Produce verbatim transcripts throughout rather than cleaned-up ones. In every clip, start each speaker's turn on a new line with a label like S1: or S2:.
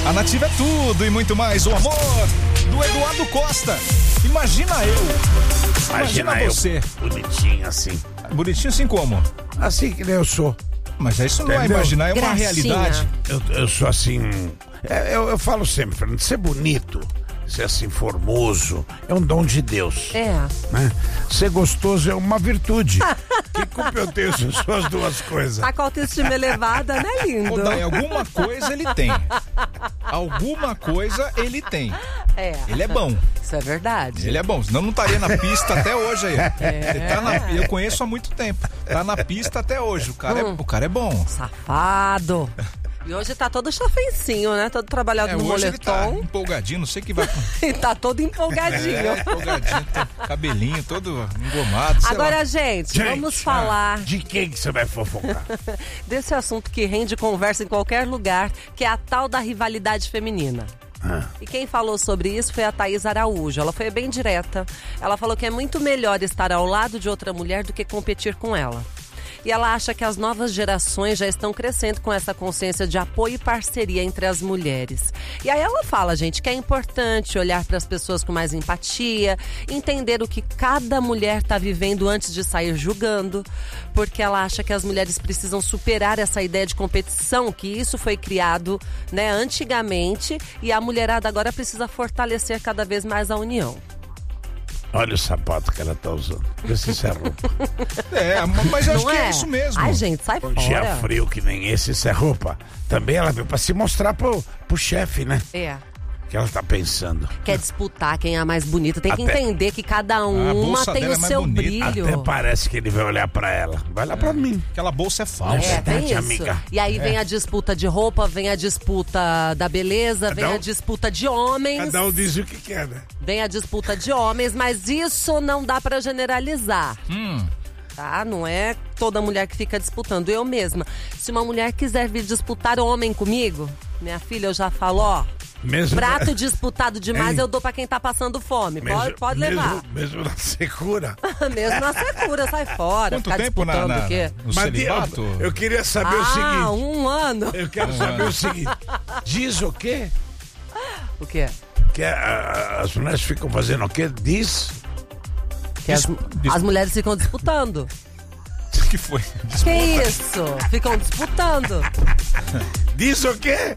S1: A Nativa é tudo e muito mais. O amor do Eduardo Costa. Imagina eu. Imagina, Imagina você.
S2: Eu, bonitinho assim.
S1: Bonitinho assim como?
S2: Assim que nem eu sou.
S1: Mas isso não é imaginar, é uma
S3: Gracinha.
S1: realidade.
S2: Eu, eu sou assim. é, eu, eu falo sempre, Fernando, ser bonito, ser assim formoso, é um dom de Deus.
S3: É.
S2: Né? Ser gostoso é uma virtude. Que culpa eu tenho se são as duas coisas?
S3: Tá com a autoestima elevada, né, lindo?
S1: Ô, Dai, alguma coisa ele tem. Alguma coisa ele tem.
S3: É.
S1: Ele é bom.
S3: Isso é verdade.
S1: Ele é bom, senão não estaria na pista até hoje aí. Ele tá na, eu conheço há muito tempo. Tá na pista até hoje. O cara,
S3: Hum.
S1: é, o cara é bom.
S3: Safado. E hoje tá todo chafencinho, né? Todo trabalhado
S1: É,
S3: no
S1: hoje ele tá
S3: moletom.
S1: empolgadinho, não sei o que vai.
S3: E tá todo empolgadinho.
S1: É, empolgadinho, tá, cabelinho todo engomado. sei
S3: Agora,
S1: lá.
S3: gente,
S2: Gente,
S3: vamos falar
S2: De quem que você vai fofocar?
S3: desse assunto que rende conversa em qualquer lugar, que é a tal da rivalidade feminina.
S2: Ah.
S3: E quem falou sobre isso foi a Thaís Araújo. Ela foi bem direta. Ela falou que é muito melhor estar ao lado de outra mulher do que competir com ela. E ela acha que as novas gerações já estão crescendo com essa consciência de apoio e parceria entre as mulheres. E aí ela fala, gente, que é importante olhar para as pessoas com mais empatia, entender o que cada mulher está vivendo antes de sair julgando, porque ela acha que as mulheres precisam superar essa ideia de competição, que isso foi criado, né, antigamente, e a mulherada agora precisa fortalecer cada vez mais a união.
S2: Olha o sapato que ela tá usando. Vê se isso é roupa.
S1: É, mas eu acho
S3: Não
S1: que
S3: é?
S1: é isso mesmo.
S3: Ai, gente, sai
S2: Um dia
S3: fora.
S2: frio que nem esse, isso é roupa. Também ela veio pra se mostrar pro, pro chefe, né?
S3: É.
S2: Que ela tá pensando.
S3: Quer disputar quem é a mais bonita. Tem que
S2: Até-
S3: entender que cada uma
S1: bolsa
S3: tem
S1: dela
S3: o
S1: é mais
S3: seu
S1: bonita.
S3: brilho.
S2: Até parece que ele vai olhar pra ela. Vai lá pra mim.
S1: Aquela bolsa é falsa.
S3: É, tem
S2: Verdade,
S3: isso.
S2: amiga.
S3: E aí vem a disputa de roupa, vem a disputa da beleza,
S2: Cada
S3: vem
S2: um-
S3: a disputa de homens.
S2: Cada um diz o que quer, né?
S3: Vem a disputa de homens, mas isso não dá pra generalizar.
S1: Hum.
S3: Tá? Não é toda mulher que fica disputando. Eu mesma. Se uma mulher quiser vir disputar homem comigo, minha filha, eu já falo, ó.
S2: Mesmo
S3: Prato disputado demais
S2: Hein?
S3: eu dou pra quem tá passando fome.
S2: mesmo,
S3: Pode, pode
S2: mesmo,
S3: levar.
S2: Mesmo na secura.
S3: Mesmo na secura, sai fora.
S1: Quanto
S3: Ficar
S1: tempo na,
S3: disputando
S1: na,
S3: o quê?
S1: no
S2: Mas
S1: celibato?
S2: eu, eu queria saber o
S3: Ah,
S2: seguinte.
S3: um ano.
S2: Eu quero saber o seguinte. Diz o quê?
S3: O quê?
S2: Que a- a- as mulheres ficam fazendo o quê? Diz.
S3: Que as,
S1: dis-
S3: as mulheres ficam disputando.
S1: O que foi?
S3: Que isso? Ficam disputando.
S2: Diz o quê?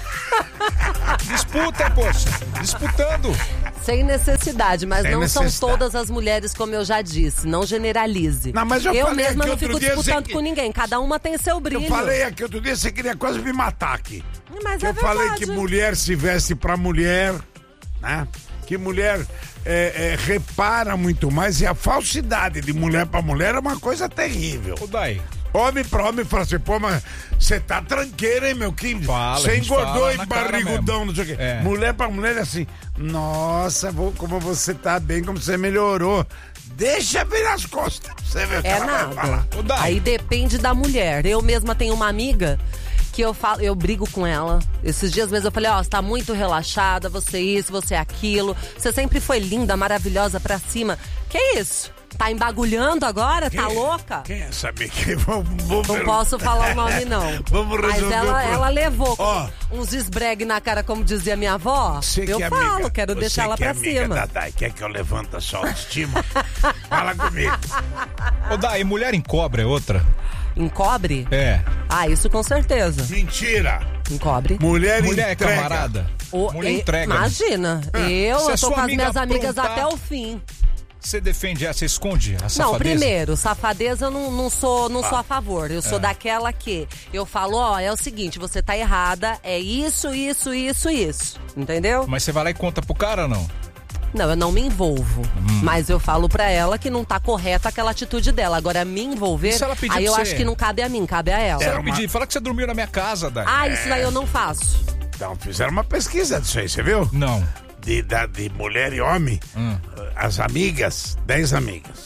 S1: Disputa, poxa. Disputando.
S3: Sem necessidade, mas
S2: Sem
S3: não são
S2: necessidade.
S3: todas as mulheres, como eu já disse. Não generalize.
S2: Não, mas eu falei
S3: mesma
S2: aqui
S3: não
S2: outro
S3: fico
S2: dia,
S3: disputando
S2: você-
S3: com ninguém. Cada uma tem seu brilho.
S2: Eu falei aqui outro dia, você queria quase me matar aqui.
S3: Mas
S2: Que
S3: é
S2: eu falei
S3: verdade.
S2: que mulher se veste pra mulher, né? Que mulher é, é, repara muito mais e a falsidade de mulher pra mulher é uma coisa terrível.
S1: Ô, Dai,
S2: Homem pra homem fala assim, pô, mas você tá tranqueiro, hein, meu? Que
S1: Fala, a
S2: você
S1: gente
S2: engordou
S1: fala
S2: e
S1: na cara
S2: barrigudão,
S1: mesmo.
S2: não sei o quê.
S1: É.
S2: Mulher pra mulher é assim, nossa, vou, como você tá bem, como você melhorou. Deixa vir as costas. Você vê o que
S3: É
S2: ela vai falar.
S3: nada.
S1: Ô, Dai.
S3: Aí depende da mulher. Eu mesma tenho uma amiga que eu falo, eu brigo com ela. Esses dias mesmo eu falei, ó, você tá muito relaxada, você isso, você aquilo. Você sempre foi linda, maravilhosa pra cima. Que isso? Tá embagulhando agora? Tá
S2: Quem-
S3: louca?
S2: Quem é saber que vamos, vamos
S3: Não posso falar o nome, não.
S2: Vamos
S3: Mas
S2: resolver
S3: ela,
S2: o pro-
S3: ela levou
S2: Ó.
S3: uns esbregue na cara, como dizia minha avó.
S2: Você
S3: eu
S2: que é
S3: falo,
S2: amiga,
S3: quero
S2: você
S3: deixar ela
S2: que é
S3: pra
S2: amiga
S3: cima.
S2: da Dai, quer que eu levante a sua autoestima? Fala comigo.
S1: Ô, Dai, mulher em cobra é outra?
S3: Encobre?
S1: É.
S3: Ah, isso com certeza.
S2: Mentira.
S3: Encobre.
S2: Mulher,
S1: Mulher é
S2: entrega.
S1: camarada?
S3: O-
S1: mulher
S3: e-
S1: entrega.
S3: Imagina, eu,
S1: Se a
S3: eu tô
S1: sua
S3: com as
S1: amiga
S3: minhas amigas
S1: aprontar-
S3: até o fim.
S1: Você defende essa, você esconde a safadeza?
S3: Não, primeiro, safadeza eu não, não, sou, não
S1: Ah.
S3: sou a favor. Eu
S1: É.
S3: sou daquela que eu falo, ó, é o seguinte, você tá errada, é isso, isso, isso, isso. Entendeu?
S1: Mas você vai lá e conta pro cara ou não?
S3: Não, eu não me envolvo.
S1: Hum.
S3: Mas eu falo pra ela que não tá correta aquela atitude dela. Agora, me envolver,
S1: E se ela pedir
S3: aí eu
S1: pra
S3: acho
S1: você?
S3: que não cabe a mim, cabe a ela.
S1: Se ela
S2: uma-
S1: pedir, fala que você dormiu na minha casa, Dai.
S3: Ah, isso daí eu não faço.
S2: Então, fizeram uma pesquisa disso aí, você viu?
S1: Não.
S2: De, da- de mulher e homem,
S1: Hum.
S2: as amigas, dez amigas.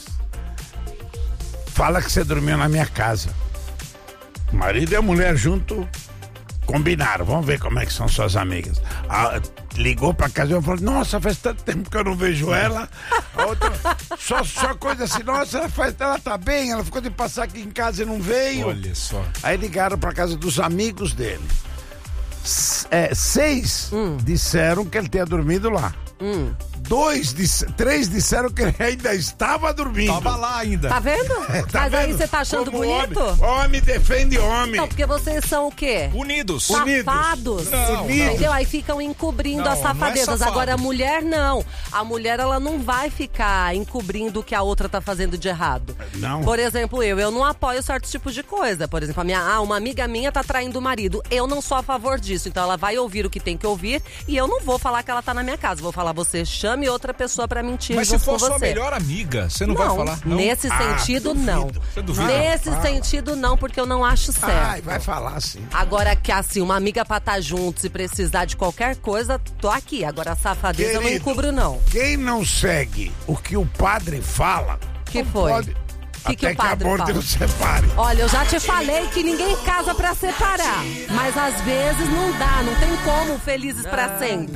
S2: Fala que você dormiu na minha casa. O marido e a mulher junto combinaram. Vamos ver como é que são suas amigas. A, ligou pra casa e eu falei, nossa, faz tanto tempo que eu não vejo ela. A outra, só, só coisa assim, nossa, ela, faz, ela tá bem, ela ficou de passar aqui em casa e não veio.
S1: Olha só.
S2: Aí ligaram pra casa dos amigos dele. É, seis hum. disseram que ele tinha dormido lá. Hum. Dois, três disseram que ele ainda estava dormindo.
S1: Tava lá ainda.
S3: Tá vendo?
S2: É, tá
S3: Mas
S2: vendo?
S3: aí você tá achando
S2: Como
S3: bonito?
S2: Homem, homem defende homem.
S3: Não, porque vocês são o quê?
S1: Unidos.
S3: Safados.
S1: Não,
S3: Unidos. Entendeu? Aí ficam encobrindo
S1: não,
S3: as safadezas.
S1: Não é
S3: Agora a mulher não. A mulher, ela não vai ficar encobrindo o que a outra tá fazendo de errado.
S2: Não.
S3: Por exemplo, eu, eu não apoio certos tipos de coisa. Por exemplo, a minha, ah, uma amiga minha tá traindo o marido. Eu não sou a favor disso. Então ela vai ouvir o que tem que ouvir e eu não vou falar que ela tá na minha casa. Vou falar, você chame outra pessoa pra mentir.
S1: Mas se for
S3: sua
S1: você. melhor amiga, você não, não vai falar? Não,
S3: nesse
S2: ah,
S3: sentido,
S2: duvido.
S3: não.
S1: Você duvida?
S3: Nesse
S2: ah,
S3: sentido, não, porque eu não acho certo.
S2: Ai, vai falar sim.
S3: Agora que assim, uma amiga pra estar junto, se precisar de qualquer coisa, tô aqui. Agora a safadeza eu não encubro, não.
S2: Quem não segue o que o padre fala,
S3: que
S2: não
S3: foi?
S2: pode...
S3: Que
S2: Até
S3: que o padre
S2: que a morte
S3: fala?
S2: não separe.
S3: Olha, eu já te falei que ninguém casa pra separar. Mas às vezes não dá, não tem como felizes pra sempre.